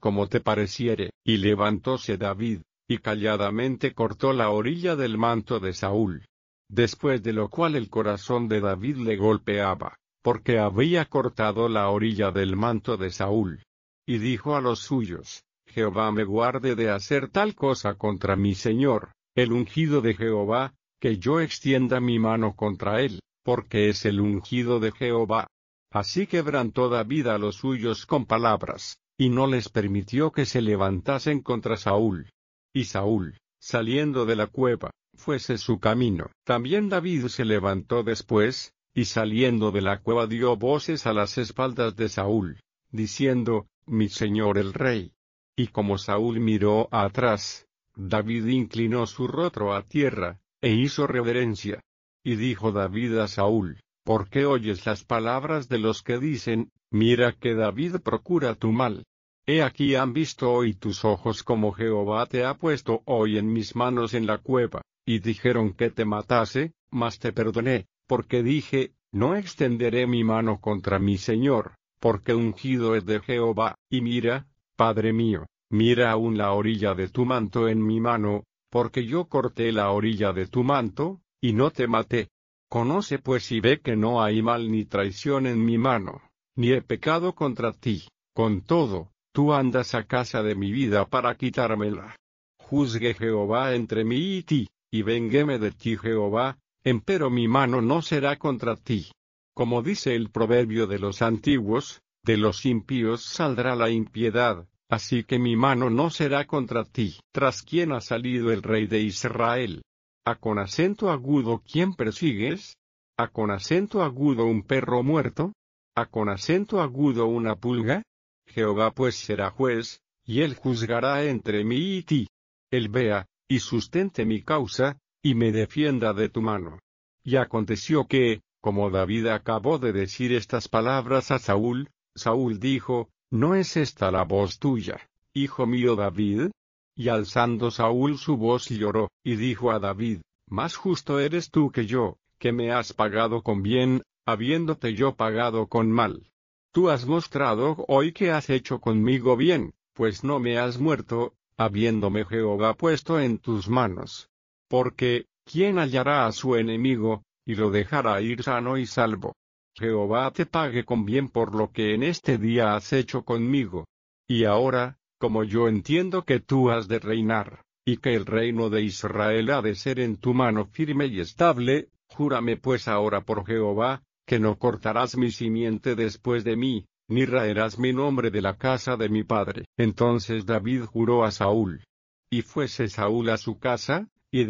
como te pareciere. Y levantóse David, y calladamente cortó la orilla del manto de Saúl. Después de lo cual el corazón de David le golpeaba, porque había cortado la orilla del manto de Saúl. Y dijo a los suyos: Jehová me guarde de hacer tal cosa contra mi señor, el ungido de Jehová, que yo extienda mi mano contra él, porque es el ungido de Jehová. Así quebrantó David a los suyos con palabras, y no les permitió que se levantasen contra Saúl. Y Saúl, saliendo de la cueva, fuese su camino. También David se levantó después, y saliendo de la cueva dio voces a las espaldas de Saúl, diciendo: Mi señor el rey. Y como Saúl miró atrás, David inclinó su rostro a tierra, e hizo reverencia. Y dijo David a Saúl: ¿Por qué oyes las palabras de los que dicen: Mira que David procura tu mal? He aquí han visto hoy tus ojos como Jehová te ha puesto hoy en mis manos en la cueva, y dijeron que te matase, mas te perdoné, porque dije: No extenderé mi mano contra mi señor, porque ungido es de Jehová. Y mira, Padre mío, mira aún la orilla de tu manto en mi mano, porque yo corté la orilla de tu manto, y no te maté. Conoce pues y ve que no hay mal ni traición en mi mano, ni he pecado contra ti. Con todo, tú andas a casa de mi vida para quitármela. Juzgue Jehová entre mí y ti, y véngueme de ti Jehová, empero mi mano no será contra ti. Como dice el proverbio de los antiguos, de los impíos saldrá la impiedad, así que mi mano no será contra ti. ¿Tras quién ha salido el rey de Israel? ¿A con acento agudo quién persigues? ¿A con acento agudo un perro muerto? ¿A con acento agudo una pulga? Jehová pues será juez, y él juzgará entre mí y ti. Él vea, y sustente mi causa, y me defienda de tu mano. Y aconteció que, como David acabó de decir estas palabras a Saúl, Saúl dijo: ¿No es esta la voz tuya, hijo mío David? Y alzando Saúl su voz lloró, y dijo a David: Más justo eres tú que yo, que me has pagado con bien, habiéndote yo pagado con mal. Tú has mostrado hoy que has hecho conmigo bien, pues no me has muerto, habiéndome Jehová puesto en tus manos. Porque, ¿quién hallará a su enemigo, y lo dejará ir sano y salvo? Jehová te pague con bien por lo que en este día has hecho conmigo. Y ahora, como yo entiendo que tú has de reinar, y que el reino de Israel ha de ser en tu mano firme y estable, júrame pues ahora por Jehová, que no cortarás mi simiente después de mí, ni raerás mi nombre de la casa de mi padre. Entonces David juró a Saúl. Y fuese Saúl a su casa, y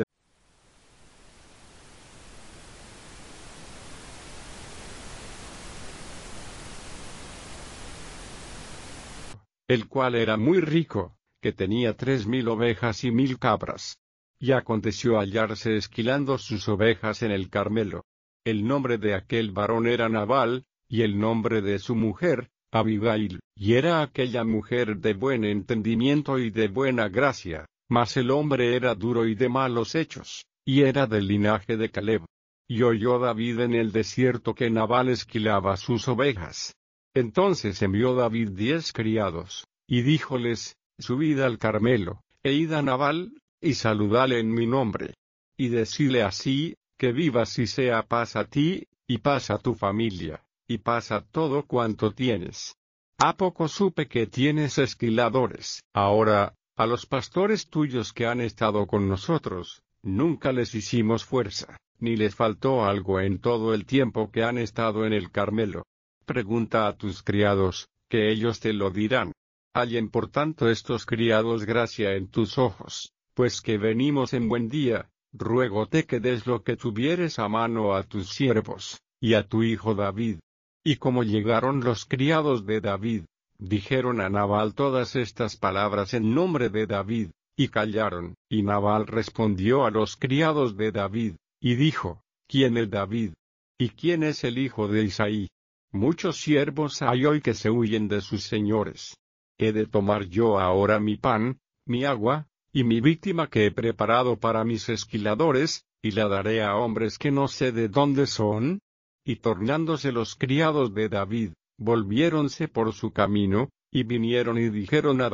el cual era muy rico, que tenía 3000 ovejas y 1000 cabras. Y aconteció hallarse esquilando sus ovejas en el Carmelo. El nombre de aquel varón era Nabal, y el nombre de su mujer, Abigail, y era aquella mujer de buen entendimiento y de buena gracia, mas el hombre era duro y de malos hechos, y era del linaje de Caleb. Y oyó David en el desierto que Nabal esquilaba sus ovejas. Entonces envió David 10 criados, y díjoles: Subid al Carmelo, e id a Nabal, y saludale en mi nombre. Y decidle así: que vivas y sea paz a ti, y paz a tu familia, y paz a todo cuanto tienes. ¿A poco supe que tienes esquiladores? Ahora, a los pastores tuyos que han estado con nosotros, nunca les hicimos fuerza, ni les faltó algo en todo el tiempo que han estado en el Carmelo. Pregunta a tus criados, que ellos te lo dirán. Hallen por tanto estos criados gracia en tus ojos, pues que venimos en buen día. Ruégote que des lo que tuvieres a mano a tus siervos, y a tu hijo David. Y como llegaron los criados de David, dijeron a Nabal todas estas palabras en nombre de David, y callaron. Y Nabal respondió a los criados de David, y dijo: ¿Quién es David? ¿Y quién es el hijo de Isaí? Muchos siervos hay hoy que se huyen de sus señores. ¿He de tomar yo ahora mi pan, mi agua, y mi víctima que he preparado para mis esquiladores, y la daré a hombres que no sé de dónde son? Y tornándose los criados de David, volviéronse por su camino, y vinieron y dijeron a